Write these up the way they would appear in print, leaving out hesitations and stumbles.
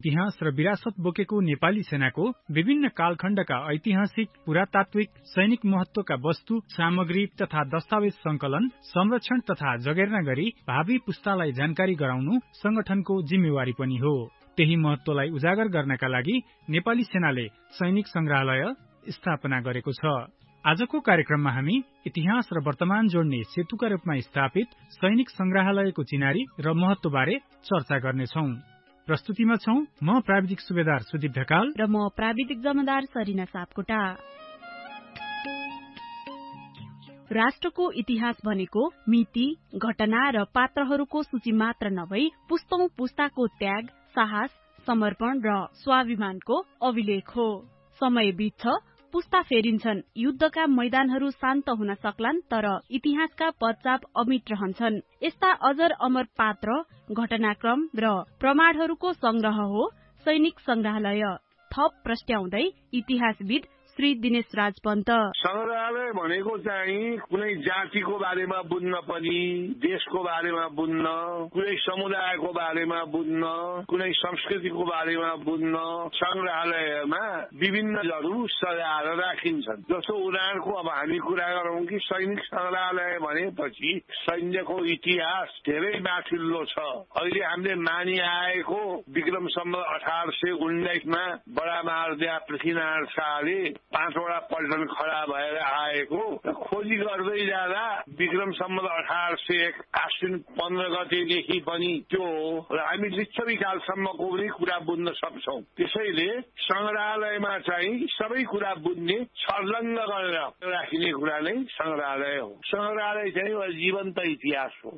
इतिहास र विरासत बोकेको नेपाली सेनाको विभिन्न कालखण्डका ऐतिहासिक, पुरातात्विक, सैनिक महत्वका वस्तु, सामग्री तथा दस्तावेज संकलन, संरक्षण तथा जगेर्ना गरी भावी पुस्तालाई जानकारी गराउनु संगठनको जिम्मेवारी पनि हो। त्यही महत्वलाई उजागर गर्नका लागि नेपाली सेनाले सैनिक संग्रहालय स्थापना गरेको छ। आजको कार्यक्रममा हामी इतिहास र वर्तमान जोड्ने सेतुका रूपमा स्थापित सैनिक संग्रहालयको चिनारी र महत्वबारे चर्चा गर्नेछौं। प्रस्तुतिमा छौं म प्राविधिक सुबेदार सुदीप ढकाल र म प्राविधिक जमादार सरिना सापकोटा। राष्ट्रको इतिहास भनेको मिति, घटना र पात्रहरूको सूची मात्र नभई पुस्तौं पुस्ताको त्याग, साहस, समर्पण र स्वाभिमानको अभिलेख हो। समय बित्छ, पुस्ता फेरिन्छन्, युद्धका मैदानहरू शान्त हुन सक्लान्, तर इतिहासका पदचाप अमिट रहन्छन्। यस्ता अजर अमर पात्र, घटनाक्रम र प्रमाणहरूको संग्रह हो सैनिक संग्रहालय। थप प्रस्ट्याउँदै इतिहासविद श्री दिनेश राज पन्त। संग्रहालय भनेको चाहिँ कुनै जातिको बारेमा बुझ्न पनि, देशको बारेमा बुझ्न, कुनै समुदायको बारेमा बुझ्न, कुनै संस्कृतिको बारेमा बुझ्न संग्रहालयमा विभिन्नहरू सजाएर राखिन्छन्। जस्तो उदाहरणको अब हामी कुरा गरौँ कि सैनिक संग्रहालय भनेपछि सैन्यको इतिहास धेरै माथिल्लो छ। अहिले हामीले मानिआएको विक्रम सम्वत 1819मा बडा महारजा पृथ्वीनारायण शाहले 5वटा पल्टन खडा भएर आएको खोजी गर्दै जाँदा विक्रम सम्वत 1801 आश्विन 15 गतेदेखि पनि त्यो र हामी लिच्छवी कालसम्मको पनि कुरा बुझ्न सक्छौं। त्यसैले संग्रहालयमा चाहिँ सबै कुरा बुझ्ने, छर्लङ्ग गरेर राखिने कुरा नै संग्रहालय हो। संग्रहालय चाहिँ जीवन्त इतिहास हो।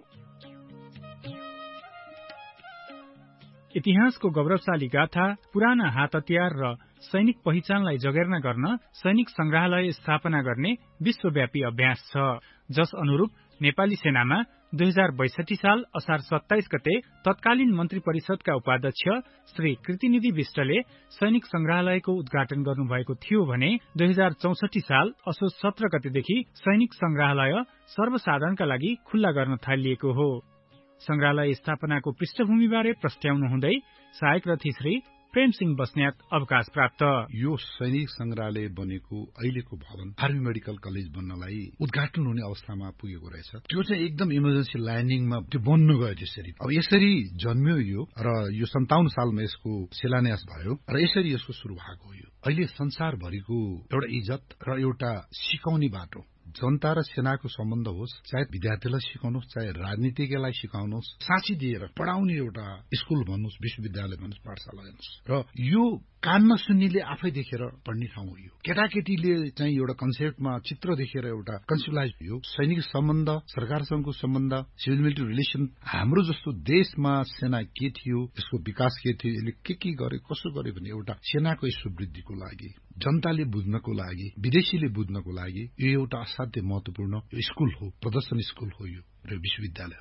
इतिहासको गौरवशाली गाथा, पुराना हात हतियार र सैनिक पहिचानलाई जगेर्ना गर्न सैनिक संग्रहालय स्थापना गर्ने विश्वव्यापी अभ्यास छ। जस अनुरूप नेपाली सेनामा 2062 साल असार 27 गते तत्कालीन मन्त्री परिषदका उपाध्यक्ष श्री कृतिनिधि विष्टले सैनिक संग्रहालयको उद्घाटन गर्नुभएको थियो भने 2064 साल असोज 17 गतेदेखि सैनिक संग्रहालय सर्वसाधारणका लागि खुल्ला गर्न थालिएको हो। संग्रहालय स्थापनाको पृष्ठभूमिबारे प्रस्ट्याउनु हुँदै सहायक रथी श्री प्रेम सिंह बस्नेत अवकाश प्राप्त। यो सैनिक संग्रहालय बनेको अहिलेको भवन आर्मी मेडिकल कलेज बन्नलाई उद्घाटन हुने अवस्थामा पुगेको रहेछ। त्यो चाहिँ एकदम इमर्जेन्सी ल्यान्डिङमा त्यो बन्नु गयो त्यसरी। अब यसरी जन्मियो यो र यो 57 सालमा यसको शिलान्यास भयो र यसरी यसको सुरु भएको हो। अहिले संसारभरिको एउटा इज्जत र एउटा सिकाउने बाटो, जनता र सेनाको सम्बन्ध होस्, चाहे विद्यार्थीलाई सिकाउनुहोस्, चाहे राजनीतिज्ञलाई सिकाउनुहोस्, साँची दिएर पढाउने एउटा स्कुल भन्नुहोस्, विश्वविद्यालय भन्नुहोस्, पाठशाला भन्नुहोस्, र यो कान नसुन्नेले आफै देखेर पढ्ने ठाउँ हो। यो केटाकेटीले चाहिँ एउटा कन्सेप्टमा चित्र देखेर एउटा कन्सेप्टलाइज यो सैनिक सम्बन्ध, सरकारसँगको सम्बन्ध, सिभिल मिलिटरी रिलेसन, हाम्रो जस्तो देशमा सेना के थियो, यसको विकास के थियो, यसले के गरे, कसो गरे भने एउटा सेनाको सुवृद्धिको लागि, जनताले बुझ्नको लागि, विदेशीले बुझ्नको लागि यो एउटा असाध्य महत्वपूर्ण स्कुल हो, प्रदर्शन स्कुल हो यो र विश्वविद्यालय हो।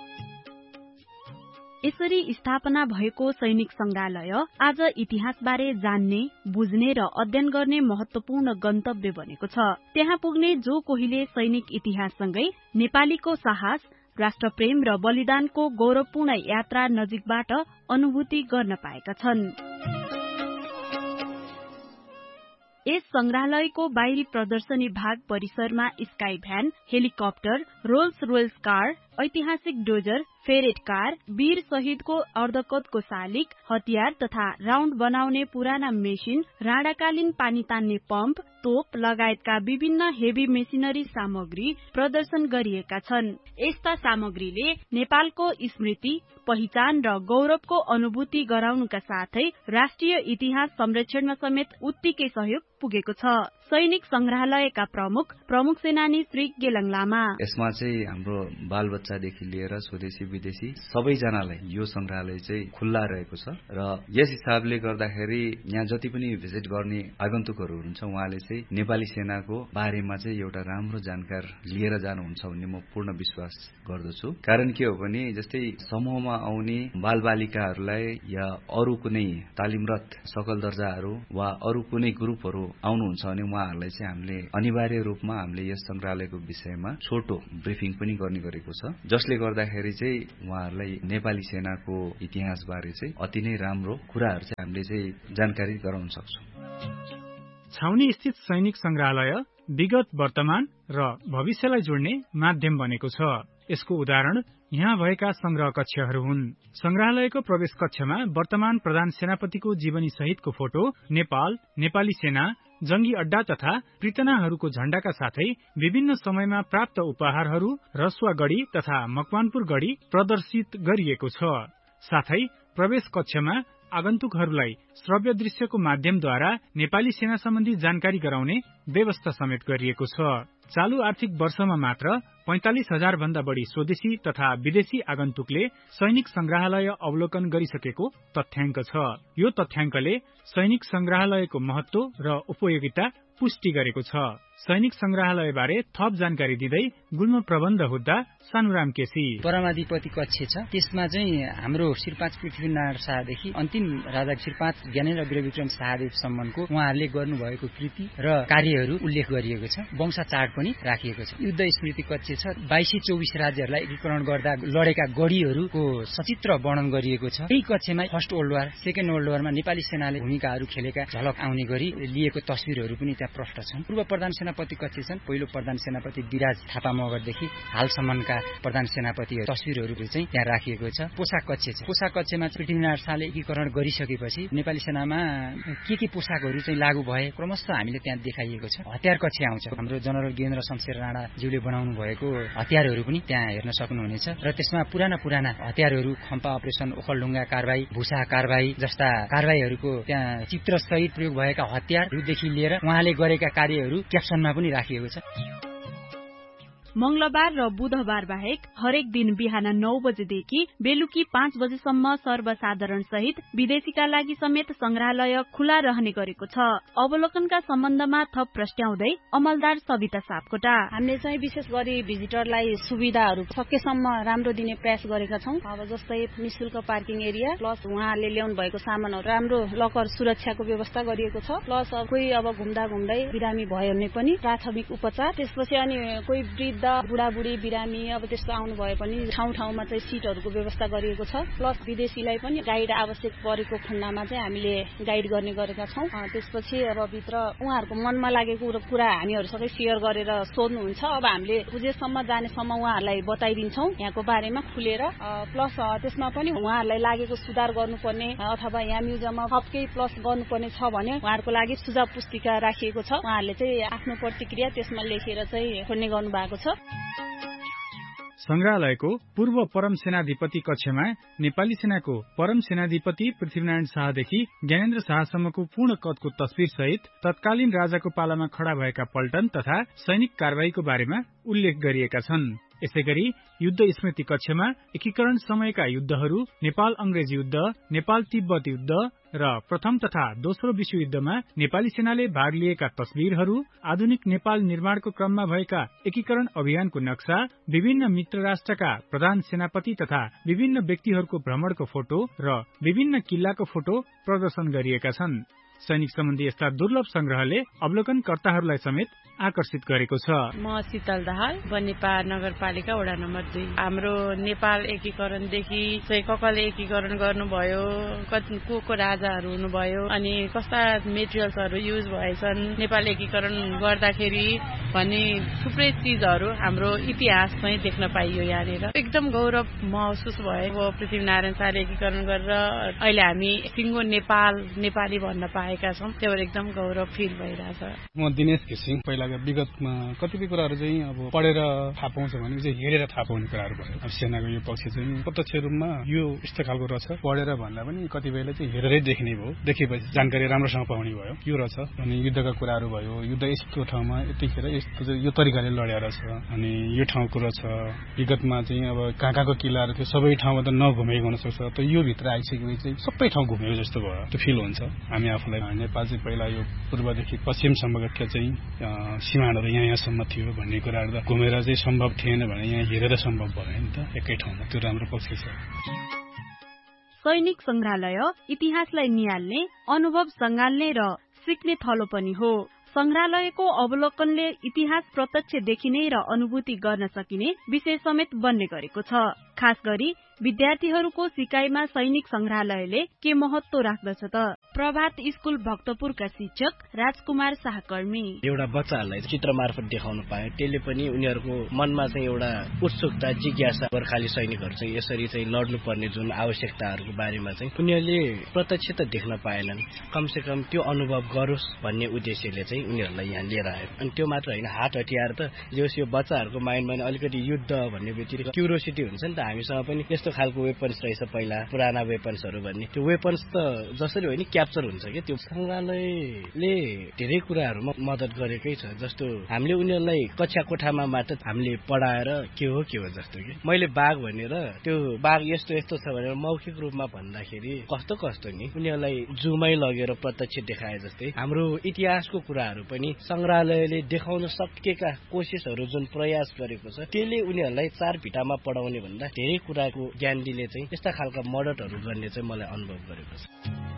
यसरी स्थापना भएको सैनिक संग्रहालय आज इतिहासबारे जान्ने, बुझ्ने र अध्ययन गर्ने महत्वपूर्ण गन्तव्य बनेको छ। त्यहाँ पुग्ने जो कोहीले सैनिक इतिहाससँगै नेपालीको साहस, राष्ट्रप्रेम र बलिदानको गौरवपूर्ण यात्रा नजिकबाट अनुभूति गर्न पाएका छन्। यस संग्रहालयको बाहिरी प्रदर्शनी भाग परिसरमा sky van, helicopter, roles royals car, ऐतिहासिक डोजर, फेरेट कार, वीर शहीदको अर्धकतको शालिक, हतियार तथा राउण्ड बनाउने पुराना मेसिन, राणाकालीन पानी तान्ने पम्प, तोप लगायतका विभिन्न हेभी मेसिनरी सामग्री प्रदर्शन गरिएका छन्। यस्ता सामग्रीले नेपालको स्मृति, पहिचान र गौरवको अनुभूति गराउनुका साथै राष्ट्रिय इतिहास संरक्षणमा समेत उत्तिकै सहयोग पुगेको छ। सैनिक संग्रहालयका प्रमुख सेनानी श्री गेलङ लामा। यसमा चाहिँ हाम्रो बालबच्चादेखि लिएर स्वदेशी विदेशी सबैजनालाई यो संग्रहालय चाहिँ खुल्ला रहेको छ र यस हिसाबले गर्दाखेरि यहाँ जति पनि भिजिट गर्ने आगन्तुकहरू हुनुहुन्छ उहाँले चाहिँ नेपाली सेनाको बारेमा चाहिँ एउटा राम्रो जानकार लिएर जानुहुन्छ भन्ने म पूर्ण विश्वास गर्दछु। कारण के हो भने जस्तै समूहमा आउने बालबालिकाहरूलाई या अरू कुनै तालिमरत सकल दर्जाहरू वा अरू कुनै ग्रुपहरू आउनुहुन्छ भने उहाँहरूलाई चाहिँ हामीले अनिवार्य रूपमा हामीले यस संग्रहालयको विषयमा छोटो ब्रिफिङ पनि गर्ने गरेको छ जसले गर्दाखेरि चाहिँ उहाँहरूलाई नेपाली सेनाको इतिहासबारे चाहिँ अति नै राम्रो कुराहरू चाहिँ हामीले चाहिँ जानकारी गराउन सक्छौँ। छाउनी स्थित सैनिक संग्रहालय विगत, वर्तमान र भविष्यलाई जोड्ने माध्यम बनेको छ। यसको उदाहरण यहाँ भएका संग्रह कक्षहरू हुन्। संग्रहालयको प्रवेश कक्षमा वर्तमान प्रधान सेनापतिको जीवनी सहितको फोटो, नेपाल, नेपाली सेना, जंगी अड्डा तथा पृतनाहरूको झण्डाका साथै विभिन्न समयमा प्राप्त उपहारहरू, रसुवा गढी तथा मकवानपुर गढी प्रदर्शित गरिएको छ। साथै प्रवेश कक्षमा आगन्तुकहरूलाई श्रव्य दृश्यको माध्यमद्वारा नेपाली सेना सम्बन्धी जानकारी गराउने व्यवस्था समेत गरिएको छ। चालू आर्थिक वर्षमा मात्र 45,000 भन्दा बढी स्वदेशी तथा विदेशी आगन्तुकले सैनिक संग्रहालय अवलोकन गरिसकेको तथ्याङ्क छ। यो तथ्याङ्कले सैनिक संग्रहालयको महत्व र उपयोगिता पुष्टि गरेको छ। सैनिक संग्रहालय बारे थप जानकारी दिँदै गुल्म प्रबन्ध हुद्दा सानुराम केसी। परमाधिपति कक्ष छ, त्यसमा चाहिँ हाम्रो श्री 5 पृथ्वीनारायण शाहदेखि अन्तिम राजा श्री 5 ज्ञानेन्द्र अग्रविक्रम शाहदेवसम्मको उहाँहरूले गर्नुभएको कृति र कार्यहरू उल्लेख गरिएको छ। वंश चार्ट पनि राखिएको छ। युद्ध स्मृति कक्ष छ, 22-24 राज्यहरूलाई एकीकरण गर्दा लडेका गढीहरूको सचित्र वर्णन गरिएको छ। यही कक्षमा first world war, second world वारमा Nepali सेनाले भूमिकाहरू खेलेका झलक आउने गरी लिएको तस्बिरहरू पनि त्यहाँ प्रष्ट छन्। पूर्व प्रधान सेनापति कक्ष छन्, पहिलो प्रधान सेनापति विराज थापा मगरदेखि हालसम्मका प्रधान सेनापतिहरू तस्बिरहरू चाहिँ त्यहाँ राखिएको छ। पोसाक कक्ष छ, पोसाक कक्षमा पृथ्वीनारायण शाहले एकीकरण गरिसकेपछि नेपाली सेनामा के पोसाकहरू चाहिँ लागू भए क्रमशः हामीले त्यहाँ देखाइएको छ। हतियार कक्ष आउँछ, हाम्रो जनरल वीरेन्द्र शमशेर राणाज्यूले बनाउनु भएको हतियारहरू पनि त्यहाँ हेर्न सक्नुहुनेछ र त्यसमा पुराना हतियारहरू, खम्पा अपरेसन, ओखलढुङ्गा कारबाही, भुसा कारबाही जस्ता कारबाहीहरूको त्यहाँ चित्रसहित प्रयोग भएका हतियारहरूदेखि लिएर उहाँले गरेका कार्यहरू क्याप्सनमा पनि राखिएको छ। मंगलबार र बुधबार बाहेक हरेक दिन बिहान 9 बजेदेखि बेलुकी 5 बजेसम्म सर्वसाधारण सहित विदेशीका लागि समेत संग्रहालय खुला रहने गरेको छ। अवलोकनका सम्बन्धमा थप प्रस्ट्याउँदै अमलदार सविता सापकोटा, हामीले चाहिँ विशेष गरी भिजिटरलाई सुविधाहरू सकेसम्म राम्रो दिने प्रयास गरेका छौं। अब जस्तै निशुल्क पार्किङ एरिया, प्लस उहाँहरूले ल्याउनु भएको सामानहरू राम्रो लकर सुरक्षाको व्यवस्था गरिएको छ। प्लस कोही अब घुम्दै बिरामी भयो भने पनि प्राथमिक उपचार, त्यसपछि अनि कोही वृद्ध बुढाबुढी बिरामी अब त्यस्तो आउनु भए पनि ठाउँमा चाहिँ सिटहरूको व्यवस्था गरिएको छ। प्लस विदेशीलाई पनि गाइड आवश्यक परेको खण्डमा चाहिँ हामीले गाइड गर्ने गरेका छौं। त्यसपछि अब भित्र उहाँहरूको मनमा लागेको कुरा हामीहरूसँगै सेयर गरेर सोध्नुहुन्छ। अब हामीले पुजेसम्म जानेसम्म उहाँहरूलाई बताइदिन्छौँ यहाँको बारेमा खुलेर। प्लस त्यसमा पनि उहाँहरूलाई लागेको सुधार गर्नुपर्ने अथवा यहाँ म्युजियममा थप केही प्लस गर्नुपर्ने छ भने उहाँहरूको लागि सुझाव पुस्तिका राखिएको छ। उहाँहरूले चाहिँ आफ्नो प्रतिक्रिया त्यसमा लेखेर चाहिँ छोड्ने गर्नु भएको छ। संग्रहालयको पूर्व परम सेनाधिपति कक्षमा नेपाली सेनाको परम सेनाधिपति पृथ्वीनारायण शाहदेखि ज्ञानेन्द्र शाहसम्मको पूर्ण कदको तस्बिर सहित तत्कालीन राजाको पालामा खड़ा भएका पल्टन तथा सैनिक कारबाहीको बारेमा उल्लेख गरिएका छन्। यसैगरी युद्ध स्मृति कक्षमा एकीकरण समयका युद्धहरू, नेपाल अंग्रेज युद्ध, नेपाल तिब्बत युद्ध र प्रथम तथा दोस्रो विश्वयुद्धमा नेपाली सेनाले भाग लिएका तस्बिरहरू, आधुनिक नेपाल निर्माणको क्रममा भएका एकीकरण अभियानको नक्सा, विभिन्न मित्र राष्ट्रका प्रधान सेनापति तथा विभिन्न व्यक्तिहरूको भ्रमणको फोटो र विभिन्न किल्लाको फोटो प्रदर्शन गरिएका छन्। सैनिक सम्बन्धी यस्ता दुर्लभ संग्रहले अवलोकनकर्ताहरूलाई समेत आकर्षित गरेको छ। म शीतल दाहाल, बनेपा नगरपालिका वडा नम्बर 2। हाम्रो नेपाल एकीकरणदेखि चाहिँ कसले एकीकरण गर्नुभयो, को राजाहरू हुनुभयो, अनि कस्ता मेटेरियल्सहरू युज भएछन् नेपाल एकीकरण गर्दाखेरि भन्ने थुप्रै चिजहरू हाम्रो इतिहास चाहिँ देख्न पाइयो। यहाँनिर एकदम गौरव महसुस भयो। पृथ्वीनारायण शाहले एकीकरण गरेर अहिले हामी सिङ्गो नेपाली भन्न पाएका छौँ। त्यो एकदम गौरव फिल भइरहेछ। म दिनेश घिसिङ। पहिलाको विगतमा कतिपय कुराहरू चाहिँ अब पढेर थाहा पाउँछ भने चाहिँ हेरेर थाहा पाउने कुराहरू भयो। अब सेनाको यो पक्ष चाहिँ प्रत्यक्ष रूपमा यो यस्तो खालको रहेछ पढेर भन्दा पनि कतिपयले चाहिँ हेरेरै देख्ने भयो। देखेपछि जानकारी राम्रोसँग पाउने भयो। यो रहेछ अनि युद्धका कुराहरू भयो। युद्ध यस्तो ठाउँमा यतिखेर यस्तो यो तरिकाले लडेर छ अनि यो ठाउँको रहेछ। विगतमा चाहिँ अब कहाँको किल्लाहरू थियो सबै ठाउँमा त नघुमेको हुन सक्छ। त यो भित्र आइसकेपछि चाहिँ सबै ठाउँ घुमेको जस्तो भयो। त्यो फिल हुन्छ। हामी आफूलाई नेपाल चाहिँ पहिला यो पूर्वदेखि पश्चिमसम्मका चाहिँ सीमाहरू यहाँसम्म थियो भन्ने कुराहरू त घुमेर चाहिँ सम्भव थिएन भने यहाँ हेरेर सम्भव भयो नि त एकै ठाउँमा। त्यो राम्रो पक्ष छ। सैनिक संग्रहालय इतिहासलाई निहाल्ने, अनुभव सँगाल्ने र सिक्ने थलो पनि हो। संग्रहालयको अवलोकनले इतिहास प्रत्यक्ष देखिने र अनुभूति गर्न सकिने विषय समेत बन्ने गरेको छ। खास गरी विद्यार्थीहरूको सिकाइमा सैनिक संग्रहालयले के महत्व राख्दछ त? प्रभात स्कूल भक्तपुरका शिक्षक राजकुमार शाहकर्मी। एउटा बच्चाहरूलाई चित्र मार्फत देखाउन पाए त्यसले पनि उनीहरूको मनमा चाहिँ एउटा उत्सुकता, जिज्ञासा, गोर्खाली सैनिकहरू चाहिँ यसरी चाहिँ लड्नु पर्ने जुन आवश्यकताहरूको बारेमा चाहिँ उनीहरूले प्रत्यक्ष त देख्न पाएनन्, कमसे कम त्यो अनुभव गरोस् भन्ने उद्देश्यले चाहिँ उनीहरूलाई यहाँ लिएर आयो। अनि त्यो मात्र होइन, हात हतियार त जस यो बच्चाहरूको माइन्डमा अलिकति युद्ध भन्ने बित्तिकै क्युरियोसिटी हुन्छ नि त, हामीसँग पनि यस्तो खालको वेपन्स रहेछ पहिला, पुराना वेपन्सहरू भन्ने। त्यो वेपन्स त जसरी होइन क्याप्चर हुन्छ कि त्यो संग्रहालयले धेरै कुराहरूमा मद्दत गरेकै छ। जस्तो हामीले उनीहरूलाई कक्षा कोठामा मात्र हामीले पढाएर के हो जस्तो कि मैले बाघ भनेर त्यो बाघ यस्तो यस्तो छ भनेर मौखिक रूपमा भन्दाखेरि कस्तो नि उनीहरूलाई जुमै लगेर प्रत्यक्ष देखाए जस्तै हाम्रो इतिहासको कुराहरू पनि संग्रहालयले देखाउन सकेका कोसिसहरू जुन प्रयास गरेको छ त्यसले उनीहरूलाई चार भिटामा पढाउने भन्दा धेरै कुराको ज्ञान दिले चाहिँ यस्ता खालका मद्दतहरू गर्ने चाहिँ मलाई अनुभव गरेको छ।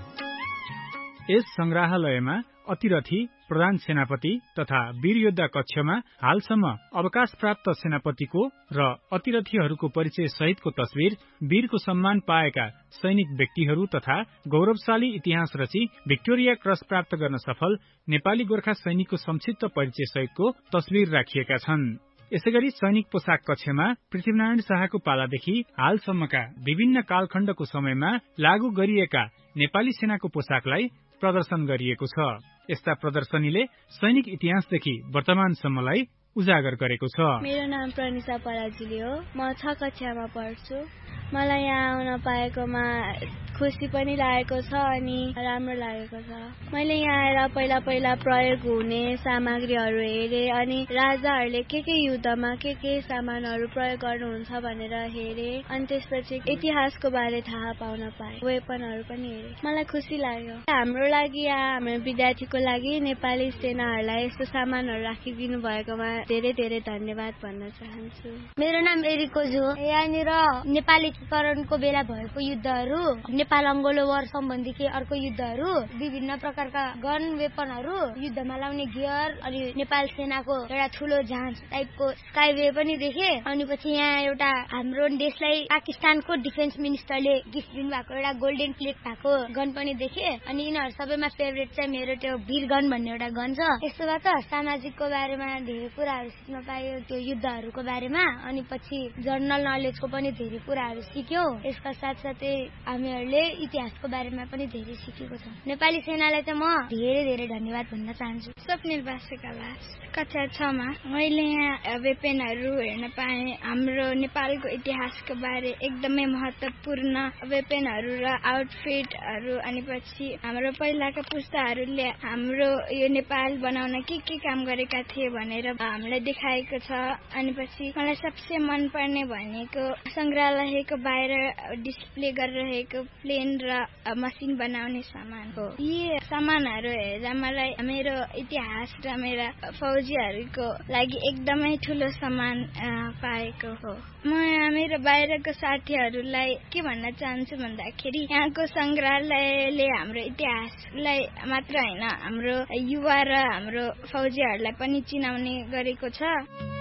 यस संग्रहालयमा अतिरथी, प्रधान सेनापति तथा वीर योद्धा कक्षमा हालसम्म अवकाश प्राप्त सेनापतिको र अतिरथीहरूको परिचय सहितको तस्विर, वीरको सम्मान पाएका सैनिक व्यक्तिहरू तथा गौरवशाली इतिहास रची भिक्टोरिया क्रस प्राप्त गर्न सफल नेपाली गोर्खा सैनिकको संक्षिप्त परिचय सहितको तस्विर राखिएका छन्। यसैगरी सैनिक पोसाक कक्षमा पृथ्वीनारायण शाहको पालादेखि हालसम्मका विभिन्न कालखण्डको समयमा लागू गरिएका नेपाली सेनाको पोसाकलाई प्रदर्शन गरिएको छ। यस्ता प्रदर्शनीले सैनिक इतिहासदेखि वर्तमानसम्मलाई उजागर गरेको छ। मेरो नाम प्रनिसा पराजुली हो, म 6 कक्षामा पढ्छु। मलाई यहाँ आउन पाएकोमा खुसी पनि लागेको छ अनि राम्रो लागेको छ। मैले यहाँ आएर पहिला प्रयोग हुने सामग्रीहरू हेरे अनि राजाहरूले के युद्धमा के सामानहरू प्रयोग गर्नुहुन्छ भनेर हेरे अनि त्यसपछि इतिहासको बारे थाहा पाउन पाए, वेपनहरू पनि हेरे। मलाई खुसी लाग्यो। हाम्रो लागि यहाँ हाम्रो विद्यार्थीको लागि नेपाली सेनाहरूलाई यस्तो सामानहरू राखिदिनु भएकोमा धेरै धेरै धन्यवाद भन्न चाहन्छु। मेरो नाम एरिको जो। यहाँनिर नेपालीकरणको बेला भएको युद्धहरू, नेपाल अंगोलो वार सम्बन्धी के अर्को युद्धहरू, विभिन्न प्रकारका गन वेपनहरू, युद्धमा लाउने गियर अनि नेपाल सेनाको एउटा ठुलो जहाज टाइपको स्काईवे पनि देखे। अनि पछि यहाँ एउटा हाम्रो देशलाई पाकिस्तानको डिफेन्स मिनिस्टरले गिफ्ट दिनुभएको एउटा गोल्डन प्लेट भएको गन पनि देखे। अनि यिनीहरू सबैमा फेभरेट चाहिँ मेरो त्यो वीर गन भन्ने एउटा गन छ। यस्तोबाट सामाजिकको बारेमा धेरै कुराहरू सिक्न पायो, त्यो युद्धहरूको बारेमा। अनि पछि जर्नल नलेजको पनि धेरै कुराहरू सिक्यो। यसका साथसाथै हामीहरूले इतिहासको बारेमा पनि धेरै सिकेको छ। नेपाली सेनालाई चाहिँ म धेरै धेरै धन्यवाद भन्न चाहन्छु। स्वप्निल बासुकाला, कक्षा 6 मा। मैले यहाँ वेपनहरू हेर्न पाएँ। हाम्रो नेपालको इतिहासको बारे एकदमै महत्त्वपूर्ण वेपनहरू र आउटफिटहरू, अनि पछि हाम्रो पहिलाका पुस्ताहरूले हाम्रो यो नेपाल बनाउन के काम गरेका थिए भनेर हामीलाई देखाएको छ। अनि पछि मलाई सबसे मनपर्ने भनेको संग्रहालयको बाहिर डिस्प्ले गरिरहेको प्लेन र मसिन बनाउने सामान हो। यी सामानहरू हेर्दा मलाई मेरो इतिहास र मेरा फौजीहरूको लागि एकदमै ठुलो सम्मान पाएको हो। म मेरो बाहिरको साथीहरूलाई के भन्न चाहन्छु भन्दाखेरि यहाँको संग्रहालयले हाम्रो इतिहासलाई मात्र होइन हाम्रो युवा र हाम्रो फौजीहरूलाई पनि चिनाउने गरेको छ।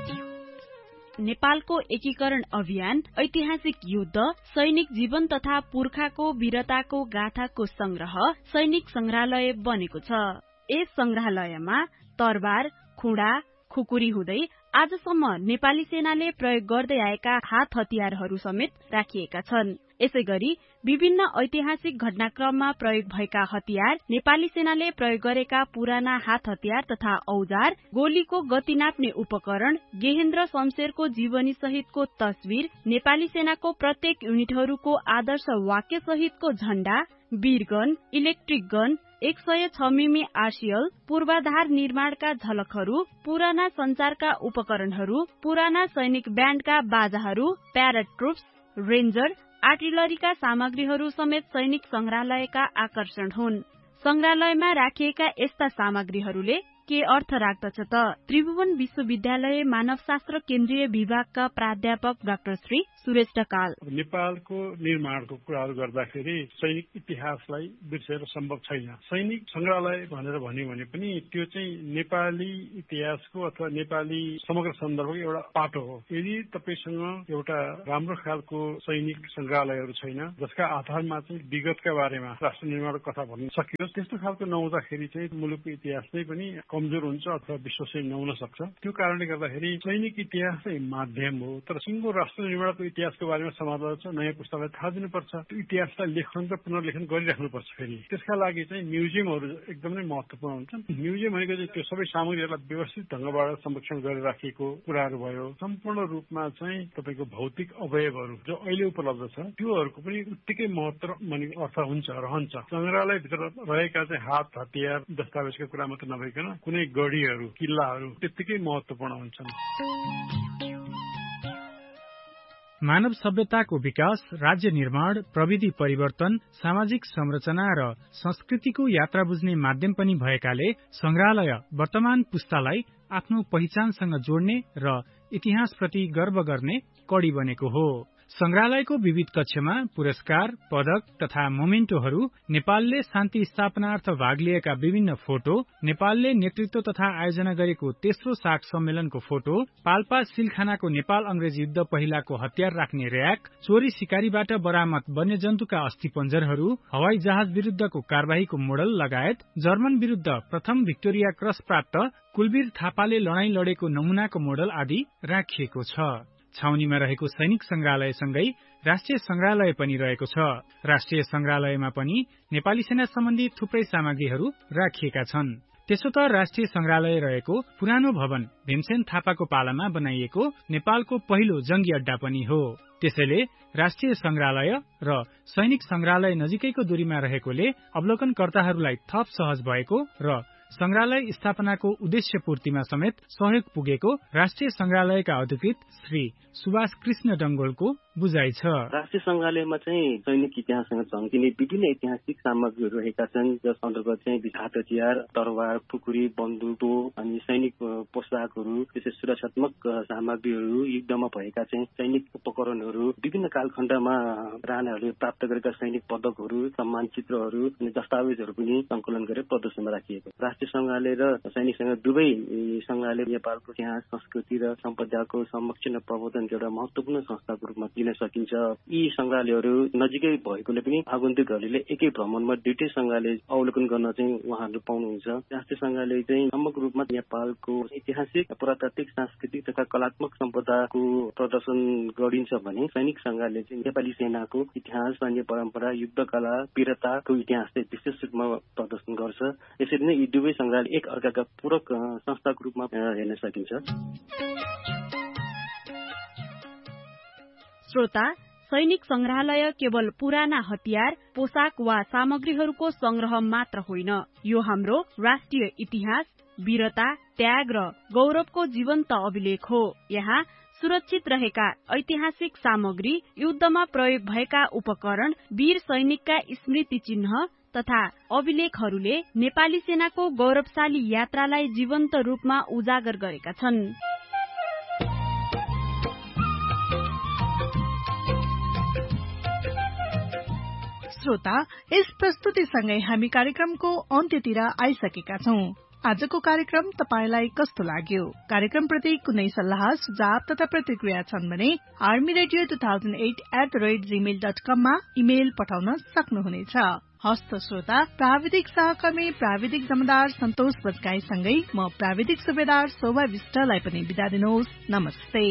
नेपालको एकीकरण अभियान, ऐतिहासिक युद्ध, सैनिक जीवन तथा पुर्खाको वीरताको गाथाको संग्रह सैनिक संग्रहालय बनेको छ। यस संग्रहालयमा तरबार, खुडा, खुकुरी हुँदै आजसम्म नेपाली सेनाले प्रयोग गर्दै आएका हात हतियारहरू समेत राखिएका छन्। यसैगरी विभिन्न ऐतिहासिक घटनाक्रममा प्रयोग भएका हतियार, नेपाली सेनाले प्रयोग गरेका पुराना हात हतियार तथा औजार, गोलीको गति नाप्ने उपकरण, गेहेन्द्र शमशेरको जीवनी सहितको तस्विर, नेपाली सेनाको प्रत्येक युनिटहरूको आदर्श वाक्य सहितको झण्डा, वीरगन, इलेक्ट्रिक गन, 106 मिमी आरसीएल, पूर्वाधार निर्माणका झलकहरू, पुराना संचारका उपकरणहरू, पुराना सैनिक ब्याण्डका बाजाहरू, प्यारेड ट्रुप्स, रेन्जर, आर्टिलरीका सामग्रीहरू समेत सैनिक संग्रहालयका आकर्षण हुन्। संग्रहालयमा राखिएका यस्ता सामग्रीहरूले के अर्थ राख्दछ त? त्रिभुवन विश्वविद्यालय मानवशास्त्र केन्द्रीय विभागका प्राध्यापक डाक्टर श्री सुरेश ढकाल। नेपालको निर्माणको कुराहरू गर्दाखेरि सैनिक इतिहासलाई बिर्सेर सम्भव छैन। सैनिक संग्रहालय भनेर भन्यो भने पनि त्यो चाहिँ नेपाली इतिहासको अथवा नेपाली समग्र सन्दर्भको एउटा पाटो हो। यदि तपाईसँग एउटा राम्रो खालको सैनिक संग्रहालयहरू छैन जसका आधारमा चाहिँ विगतका बारेमा राष्ट्र निर्माणको कथा भन्न सकियोस्, त्यस्तो खालको नहुँदाखेरि चाहिँ मुलुकको इतिहास नै पनि कमजोर हुन्छ अथवा विश्वसनीय नहुन सक्छ। त्यो कारणले गर्दाखेरि सैनिक इतिहास चाहिँ माध्यम हो, तर सिङ्गो राष्ट्र निर्माणको इतिहासको बारेमा समाजलाई चाहिँ नयाँ पुस्तालाई थाहा दिनुपर्छ। त्यो इतिहासलाई लेखन र पुनर्लेखन गरिराख्नुपर्छ। फेरि त्यसका लागि चाहिँ म्युजियमहरू एकदमै महत्त्वपूर्ण हुन्छन्। म्युजियम भनेको चाहिँ त्यो सबै सामग्रीहरूलाई व्यवस्थित ढङ्गबाट संरक्षण गरेर राखिएको कुराहरू भयो। सम्पूर्ण रूपमा चाहिँ तपाईँको भौतिक अवयवहरू जो अहिले उपलब्ध छ त्योहरूको पनि उत्तिकै महत्त्व अर्थ हुन्छ, रहन्छ। संग्रहालयभित्र रहेका चाहिँ हात हतियार दस्तावेजका कुरा मात्र नभइकन कुनै गढीहरू किल्लाहरू त्यत्तिकै महत्त्वपूर्ण हुन्छन्। मानव सभ्यताको विकास, राज्य निर्माण, प्रविधि परिवर्तन, सामाजिक संरचना र संस्कृतिको यात्रा बुझ्ने माध्यम पनि भएकाले संग्रहालय वर्तमान पुस्तालाई आफ्नो पहिचानसँग जोड्ने र इतिहासप्रति गर्व गर्ने कडी बनेको हो। संग्रहालयको विविध कक्षमा पुरस्कार, पदक तथा मोमेन्टोहरू, नेपालले शान्ति स्थापनार्थ भाग लिएका विभिन्न फोटो, नेपालले नेतृत्व तथा आयोजना गरेको तेस्रो सार्क सम्मेलनको फोटो, पाल्पा सिलखानाको नेपाल अंग्रेज युद्ध पहिलाको हतियार राख्ने र्याक, चोरी शिकारीबाट बरामद वन्यजन्तुका अस्थिपञ्जरहरू, हवाई जहाज विरुद्धको कारबाहीको मोडल लगायत जर्मन विरुद्ध प्रथम भिक्टोरिया क्रस प्राप्त कुलवीर थापाले लडाईँ लडेको नमूनाको मोडल आदि राखिएको छ। छाउनीमा रहेको सैनिक संग्रहालयसँगै राष्ट्रिय संग्रहालय पनि रहेको छ। राष्ट्रिय संग्रहालयमा पनि नेपाली सेना सम्बन्धी थुप्रै सामग्रीहरू राखिएका छन्। त्यसो त राष्ट्रिय संग्रहालय रहेको पुरानो भवन भीमसेन थापाको पालामा बनाइएको नेपालको पहिलो जंगी अड्डा पनि हो। त्यसैले राष्ट्रिय संग्रहालय र सैनिक संग्रहालय नजिकैको दूरीमा रहेकोले अवलोकनकर्ताहरूलाई थप सहज भएको र संग्रहालय स्थापनाको उद्देश्य पूर्तिमा समेत सहयोग पुगेको राष्ट्रिय संग्रहालयका अधिकृत श्री सुभाष कृष्ण डंगोलको बुझाइ छ। राष्ट्रिय संग्रहालयमा चाहिँ सैनिक इतिहाससँग झल्किने विभिन्न ऐतिहासिक सामग्रीहरू रहेका छन्, जस अन्तर्गत चाहिँ हात हतियार, तरवार, खुकुरी, बन्दुक अनि सैनिक पोशाकहरू, त्यसै सुरक्षात्मक सामग्रीहरू, युद्धमा भएका चाहिँ सैनिक उपकरणहरू, विभिन्न कालखण्डमा राणाहरूले प्राप्त गरेका सैनिक पदकहरू, सम्मान चित्रहरू अनि दस्तावेजहरू पनि संकलन गरेर प्रदर्शनमा राखिएको। राष्ट्रिय संग्रहालय र सैनिक संग्रहालय दुवै संग्रहालय नेपालको इतिहास, संस्कृति र सम्पदाको संरक्षण र प्रवर्धनको एउटा महत्वपूर्ण संस्थाको रूपमा लिन सकिन्छ। यी संग्रहालयहरू नजिकै भएकोले पनि आगन्तुकहरूले एकै भ्रमणमा दुईटै संग्रहालय अवलोकन गर्न चाहिँ उहाँहरू पाउनुहुन्छ। राष्ट्रिय संग्रहालय चाहिँ समग्र रूपमा नेपालको ऐतिहासिक, पुरातात्विक, सांस्कृतिक तथा कलात्मक सम्पदाको प्रदर्शन गरिन्छ भने सैनिक संग्रहालय चाहिँ नेपाली सेनाको इतिहास, सैन्य परम्परा, युद्ध कला, वीरताको इतिहास चाहिँ विशेष रूपमा प्रदर्शन गर्छ। यसरी नै यी दुवै संग्रहालय एक अर्काका पूरक संस्थाको रूपमा हेर्न सकिन्छ। श्रोता, सैनिक संग्रहालय केवल पुराना हतियार, पोशाक वा सामग्रीहरूको संग्रह मात्र होइन, यो हाम्रो राष्ट्रिय इतिहास, वीरता, त्याग र गौरवको जीवन्त अभिलेख हो। यहाँ सुरक्षित रहेका ऐतिहासिक सामग्री, युद्धमा प्रयोग भएका उपकरण, वीर सैनिकका स्मृति चिन्ह तथा अभिलेखहरूले नेपाली सेनाको गौरवशाली यात्रालाई जीवन्त रूपमा उजागर गरेका छन्। श्रोता, यस प्रस्तुतिसँगै हामी कार्यक्रमको अन्त्यतिर आइसकेका छौं। आजको कार्यक्रम तपाईलाई कस्तो लाग्यो? कार्यक्रमप्रति कुनै सल्लाह, सुझाव तथा प्रतिक्रिया छन् भने armyradio2008@gmail.com मा इमेल पठाउन सक्नुहुनेछ। हस्त श्रोता, प्राविधिक सहकर्मी प्राविधिक जमदार सन्तोष बजगाईसँगै म प्राविधिक सुबेदार शोभा विष्टलाई पनि बिदा दिनुहोस्। नमस्ते।